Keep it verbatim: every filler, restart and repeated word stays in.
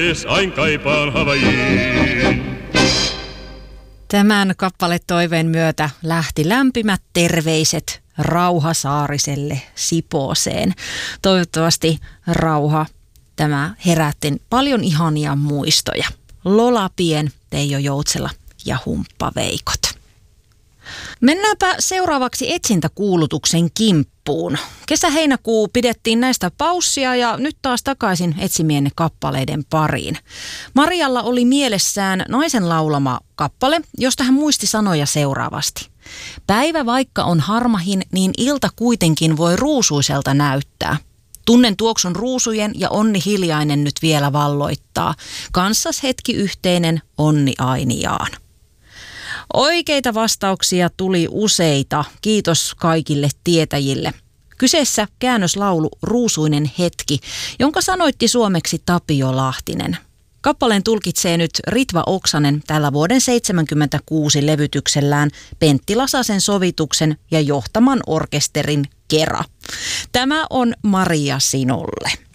Ain kaipaan Havajiin. Tämän kappaletoiveen myötä lähti lämpimät terveiset Rauha Saariselle Sipooseen. Toivottavasti Rauha, tämä herätti paljon ihania muistoja. Lola Pien, Teijo Joutsela ja Humppa Veikot. Mennäänpä seuraavaksi etsintäkuulutuksen kimppuun. Kesä-heinäkuu pidettiin näistä paussia ja nyt taas takaisinetsimienne kappaleiden pariin. Marialla oli mielessään naisen laulama kappale, josta hän muisti sanoja seuraavasti. Päivä vaikka on harmahin, niin ilta kuitenkin voi ruusuiselta näyttää. Tunnen tuoksun ruusujen ja onni hiljainen nyt vielä valloittaa. Kanssas hetki yhteinen, onni ainiaan. Oikeita vastauksia tuli useita. Kiitos kaikille tietäjille. Kyseessä käännöslaulu Ruusuinen hetki, jonka sanoitti suomeksi Tapio Lahtinen. Kappaleen tulkitsee nyt Ritva Oksanen tällä vuoden seitsemänkymmentäkuusi levytyksellään Pentti Lasasen sovituksen ja johtaman orkesterin kera. Tämä on Maria sinulle.